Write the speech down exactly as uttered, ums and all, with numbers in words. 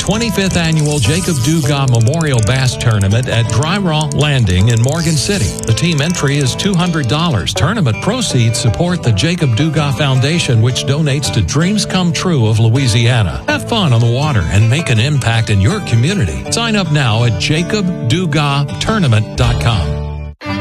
twenty-fifth Annual Jacob Dugas Memorial Bass Tournament at Dry Raw Landing in Morgan City. The team entry is two hundred dollars. Tournament proceeds support the Jacob Dugas Foundation, which donates to Dreams Come True of Louisiana. Have fun on the water and make an impact in your community. Sign up now at jacob dugas tournament dot com.